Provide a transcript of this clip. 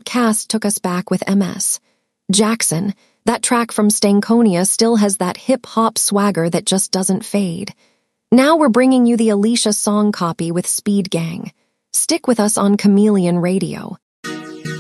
OutKast took us back with MS. Jackson, that track from Stankonia, still has that hip-hop swagger that just doesn't fade. Now we're bringing you the Alicia song copy with Speed Gang. Stick with us on Chameleon Radio.